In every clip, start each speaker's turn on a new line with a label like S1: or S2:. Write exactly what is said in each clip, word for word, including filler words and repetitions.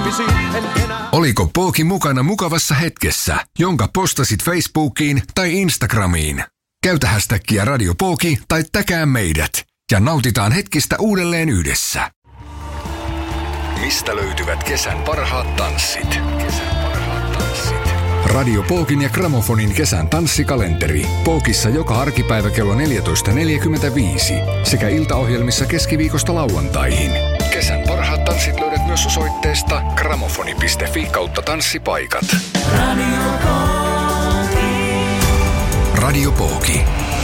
S1: Oliko Pooki mukana mukavassa hetkessä, jonka postasit Facebookiin tai Instagramiin? Käytä hashtagia Radio Pooki tai täkää meidät ja nautitaan hetkistä uudelleen yhdessä. Mistä löytyvät kesän parhaat tanssit? Kesän parhaat tanssit. Radio Pookin ja Gramofonin kesän tanssikalenteri. Pookissa joka arkipäivä kello neljätoista neljäkymmentäviisi sekä iltaohjelmissa keskiviikosta lauantaihin. Kesän parhaat tanssit löydät myös osoitteesta gramofoni piste fi kautta tanssipaikat. Radio Pooki. Radio Pooki.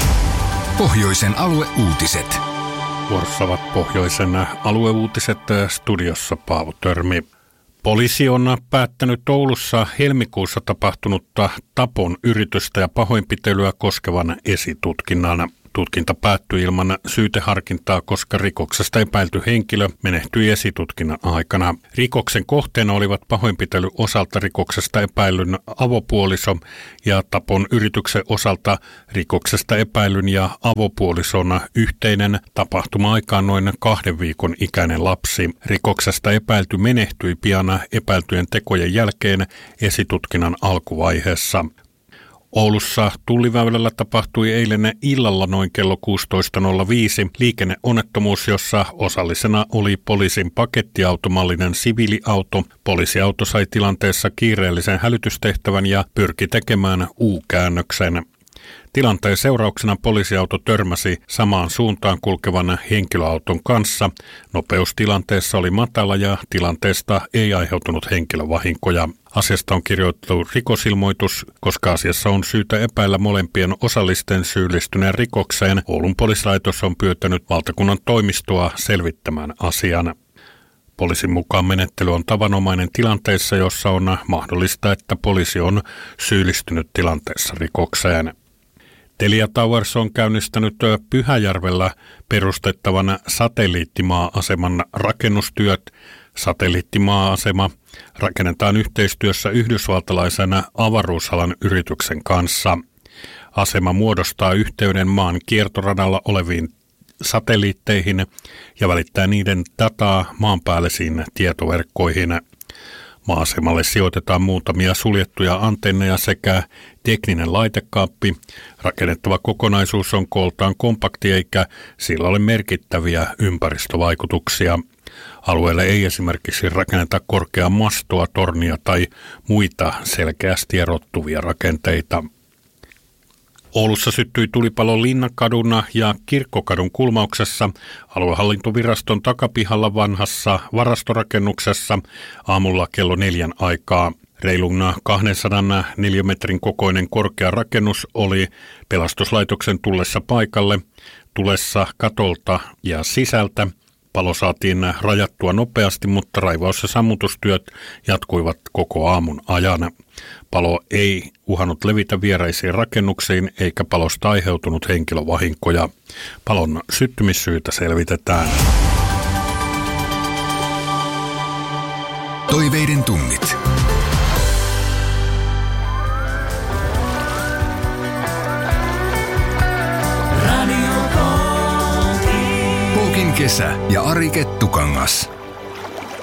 S1: Pohjoisen alueuutiset.
S2: Vuorossa ovat pohjoisen alueuutiset, studiossa Paavo Törmi. Poliisi on päättänyt Oulussa helmikuussa tapahtunutta tapon yritystä ja pahoinpitelyä koskevan esitutkinnan. Tutkinta päättyi ilman syyteharkintaa, koska rikoksesta epäilty henkilö menehtyi esitutkinnan aikana. Rikoksen kohteena olivat pahoinpitely osalta rikoksesta epäilyn avopuoliso ja tapon yrityksen osalta rikoksesta epäilyn ja avopuolison yhteinen tapahtuma-aikaan noin kahden viikon ikäinen lapsi. Rikoksesta epäilty menehtyi pian epäiltyjen tekojen jälkeen esitutkinnan alkuvaiheessa. Oulussa Tulliväylällä tapahtui eilen illalla noin kello kuusitoista nolla viisi liikenneonnettomuus, jossa osallisena oli poliisin pakettiautomallinen siviiliauto. Poliisiauto sai tilanteessa kiireellisen hälytystehtävän ja pyrki tekemään U-käännöksen. Tilanteen seurauksena poliisiauto törmäsi samaan suuntaan kulkevan henkilöauton kanssa. Nopeus tilanteessa oli matala ja tilanteesta ei aiheutunut henkilövahinkoja. Asiasta on kirjoitettu rikosilmoitus, koska asiassa on syytä epäillä molempien osallisten syyllistyneen rikokseen. Oulun poliisilaitos on pyytänyt valtakunnan toimistoa selvittämään asian. Poliisin mukaan menettely on tavanomainen tilanteessa, jossa on mahdollista, että poliisi on syyllistynyt tilanteessa rikokseen. Telia Towers on käynnistänyt Pyhäjärvellä perustettavan satelliittimaa-aseman rakennustyöt. Satelliittimaa-asema rakennetaan yhteistyössä yhdysvaltalaisen avaruusalan yrityksen kanssa. Asema muodostaa yhteyden maan kiertoradalla oleviin satelliitteihin ja välittää niiden dataa maanpäällisiin tietoverkkoihin. Maa-asemalle sijoitetaan muutamia suljettuja antenneja sekä tekninen laitekaappi. Rakennettava kokonaisuus on kooltaan kompakti eikä sillä ole merkittäviä ympäristövaikutuksia. Alueelle ei esimerkiksi rakenneta korkeaa mastoa, tornia tai muita selkeästi erottuvia rakenteita. Oulussa syttyi tulipalo Linnankadun ja Kirkkokadun kulmauksessa aluehallintoviraston takapihalla vanhassa varastorakennuksessa aamulla kello neljän aikaa. Reilun kahdensadan neliömetrin kokoinen korkea rakennus oli pelastuslaitoksen tullessa paikalle tulessa katolta ja sisältä. Palo saatiin rajattua nopeasti, mutta raivaus- ja sammutustyöt jatkuivat koko aamun ajan. Palo ei uhannut levitä viereisiin rakennuksiin eikä palosta aiheutunut henkilövahinkoja. Palon syttymissyytä selvitetään.
S1: Toiveiden tunnit. Pookin kesä ja Ari Kettukangas.